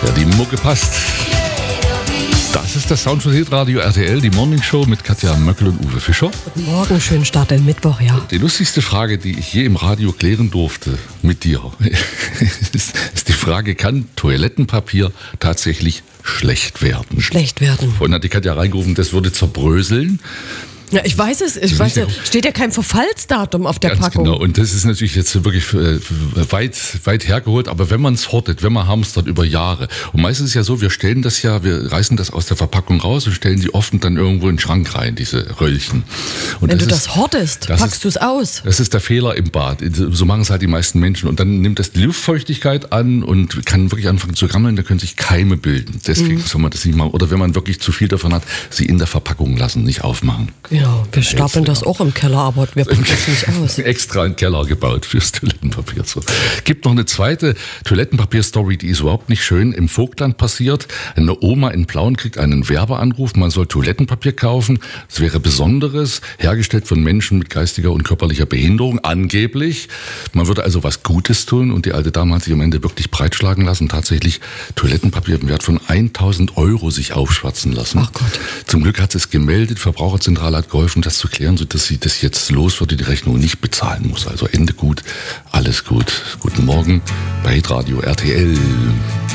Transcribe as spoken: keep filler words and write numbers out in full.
Ja, die Mucke passt. Das ist der Sound von Hitradio R T L, die Morning Show mit Katja Möckel und Uwe Fischer. Guten Morgen, schönen Start in Mittwoch, ja. Die lustigste Frage, die ich je im Radio klären durfte mit dir, ist, ist die Frage, kann Toilettenpapier tatsächlich schlecht werden? Schlecht werden. Vorhin hat die Katja reingerufen, das würde zerbröseln. Ja, ich weiß es, ich weiß ja, steht ja kein Verfallsdatum auf der Ganz Packung. Genau, und das ist natürlich jetzt wirklich äh, weit, weit hergeholt, aber wenn man es hortet, wenn man hamstert über Jahre, und meistens ist es ja so, wir stellen das ja, wir reißen das aus der Verpackung raus und stellen sie offen dann irgendwo in den Schrank rein, diese Röllchen. Und wenn das du ist, das hortest, das packst du es aus. Das ist der Fehler im Bad, so machen es halt die meisten Menschen, und dann nimmt das die Luftfeuchtigkeit an und kann wirklich anfangen zu rammeln, da können sich Keime bilden, deswegen mhm. soll man das nicht machen, oder wenn man wirklich zu viel davon hat, sie in der Verpackung lassen, nicht aufmachen. Genau, wir stapeln das auch im Keller, aber wir packen das nicht aus. Extra einen Keller gebaut fürs Toilettenpapier. So. Gibt noch eine zweite Toilettenpapier-Story, die ist überhaupt nicht schön. Im Vogtland passiert, eine Oma in Plauen kriegt einen Werbeanruf, man soll Toilettenpapier kaufen. Es wäre Besonderes, hergestellt von Menschen mit geistiger und körperlicher Behinderung, angeblich. Man würde also was Gutes tun, und die alte Dame hat sich am Ende wirklich breitschlagen lassen, tatsächlich Toilettenpapier im Wert von tausend Euro sich aufschwatzen lassen. Ach Gott. Zum Glück hat sie es gemeldet, Verbraucherzentrale hat geholfen, das zu klären, sodass sie das jetzt los wird und die Rechnung nicht bezahlen muss. Also Ende gut, alles gut. Guten Morgen bei Hitradio R T L.